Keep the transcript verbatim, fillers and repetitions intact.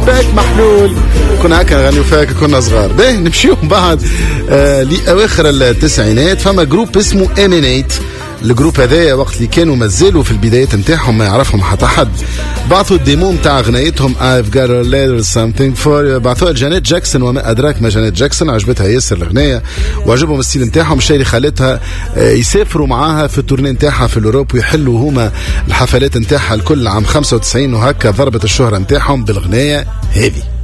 باك محلول. كنا هكا نغنيو فيها كنا صغار. باهي نمشيو بعد آه لأواخر التسعينات. فما جروب اسمه إمينيت. الجروب هذايا وقت اللي كانوا مازالوا في البدايات نتاعهم ما يعرفهم حتى حد، بعثوا الديمو نتاع غنايتهم I've got a little something for you، بعثوها لجانيت جاكسون وما أدراك ما جانيت جاكسون. عجبتها ياسر الغناية وعجبهم الستيل نتاعهم، الشيء اللي خلتها يسافروا معاها في التورني نتاعها في الأوروب ويحلوا هما الحفلات نتاعها الكل عام خمسة وتسعين، وهكا ضربت الشهرة نتاعهم بالغناية هذه.